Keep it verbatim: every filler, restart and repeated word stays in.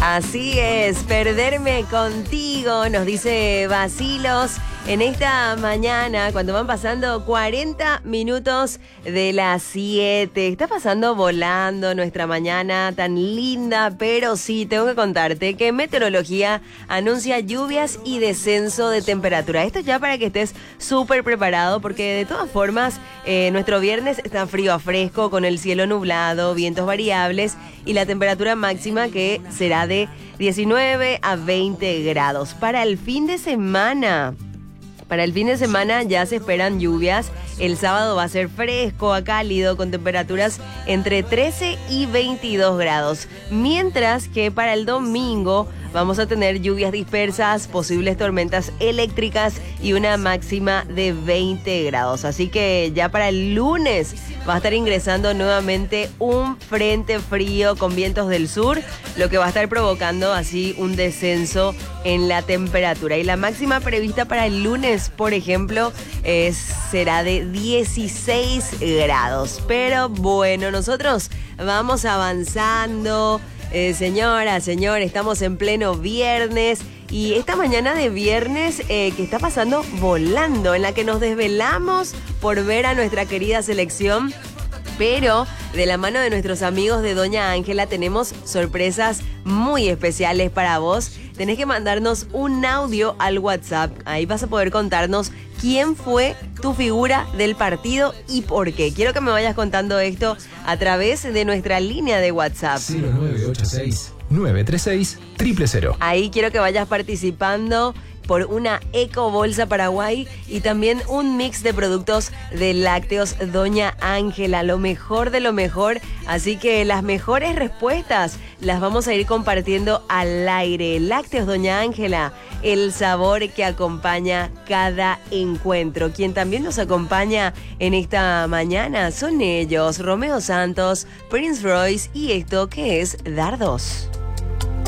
Así es, perderme contigo, nos dice Basilos en esta mañana cuando van pasando cuarenta minutos de las siete. Está pasando volando nuestra mañana tan linda, pero sí, tengo que contarte que Meteorología anuncia lluvias y descenso de temperatura. Esto ya para que estés súper preparado, porque de todas formas eh, nuestro viernes está frío a fresco, con el cielo nublado, vientos variables y la temperatura máxima que será de diecinueve a veinte grados. Para el fin de semana, para el fin de semana ya se esperan lluvias. El sábado va a ser fresco a cálido con temperaturas entre trece y veintidós grados. Mientras que para el domingo vamos a tener lluvias dispersas, posibles tormentas eléctricas y una máxima de veinte grados. Así que ya para el lunes va a estar ingresando nuevamente un frente frío con vientos del sur, lo que va a estar provocando así un descenso en la temperatura. Y la máxima prevista para el lunes, por ejemplo, es, será de dieciséis grados. Pero bueno, nosotros vamos avanzando. Eh, señora, señor, estamos en pleno viernes y esta mañana de viernes eh, que está pasando volando, en la que nos desvelamos por ver a nuestra querida selección, pero de la mano de nuestros amigos de Doña Ángela tenemos sorpresas muy especiales para vos. Tenés que mandarnos un audio al WhatsApp, ahí vas a poder contarnos quién fue tu figura del partido y por qué. Quiero que me vayas contando esto a través de nuestra línea de WhatsApp. cero nueve ocho seis, nueve tres seis, cero cero cero. Ahí quiero que vayas participando por una Eco Bolsa Paraguay y también un mix de productos de lácteos Doña Ángela, lo mejor de lo mejor. Así que las mejores respuestas las vamos a ir compartiendo al aire. Lácteos Doña Ángela, el sabor que acompaña cada encuentro. Quien también nos acompaña en esta mañana son ellos, Romeo Santos, Prince Royce y esto que es Dardos.